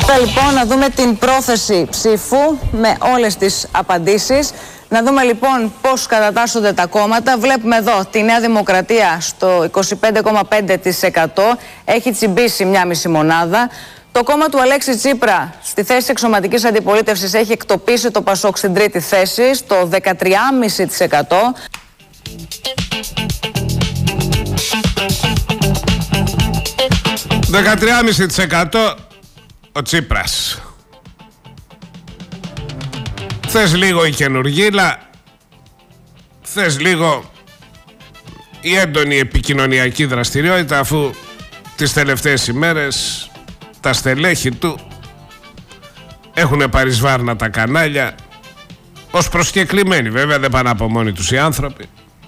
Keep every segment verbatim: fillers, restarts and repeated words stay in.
Θα λοιπόν να δούμε την πρόθεση ψήφου με όλες τις απαντήσεις. Να δούμε λοιπόν πώς κατατάσσονται τα κόμματα. Βλέπουμε εδώ τη Νέα Δημοκρατία στο είκοσι πέντε κόμμα πέντε τοις εκατό. Έχει τσιμπήσει μια μισή μονάδα. Το κόμμα του Αλέξη Τσίπρα στη θέση εξωματικής αντιπολίτευσης έχει εκτοπίσει το Πασόκ στην τρίτη θέση στο δεκατρία κόμμα πέντε τοις εκατό. δεκατρία κόμμα πέντε τοις εκατό ο Τσίπρας. Θες λίγο η καινουργίλα, θες λίγο η έντονη επικοινωνιακή δραστηριότητα, αφού τις τελευταίες ημέρες τα στελέχη του έχουν παρισβάρνα τα κανάλια, ως προσκεκλημένοι βέβαια, δεν πάνε από μόνοι τους οι άνθρωποι.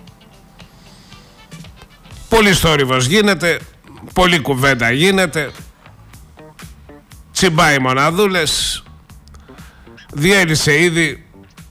Πολύ θόρυβος γίνεται, πολύ κουβέντα γίνεται, τσιμπάει μοναδούλες. Διέλυσε ήδη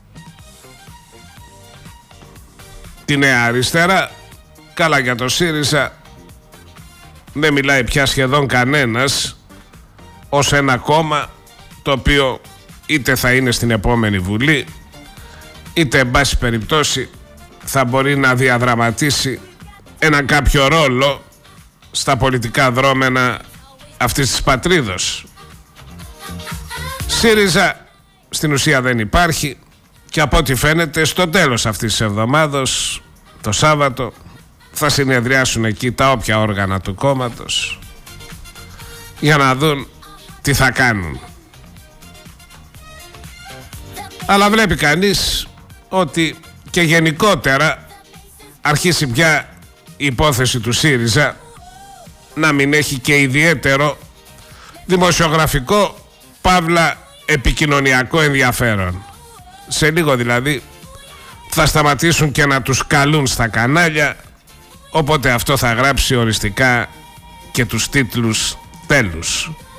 τη Νέα Αριστερά. Καλά για το ΣΥΡΙΖΑ, δεν μιλάει πια σχεδόν κανένας ως ένα κόμμα το οποίο είτε θα είναι στην επόμενη Βουλή, είτε εν πάση περιπτώσει θα μπορεί να διαδραματίσει ένα κάποιο ρόλο στα πολιτικά δρόμενα αυτής της πατρίδος. ΣΥΡΙΖΑ στην ουσία δεν υπάρχει και από ό,τι φαίνεται στο τέλος αυτής της εβδομάδος, το Σάββατο, θα συνεδριάσουν εκεί τα όποια όργανα του κόμματος για να δουν τι θα κάνουν. Αλλά βλέπει κανείς ότι και γενικότερα αρχίσει πια η υπόθεση του ΣΥΡΙΖΑ να μην έχει και ιδιαίτερο δημοσιογραφικό παύλα επικοινωνιακό ενδιαφέρον. Σε λίγο δηλαδή θα σταματήσουν και να τους καλούν στα κανάλια, οπότε αυτό θα γράψει οριστικά και τους τίτλους τέλους.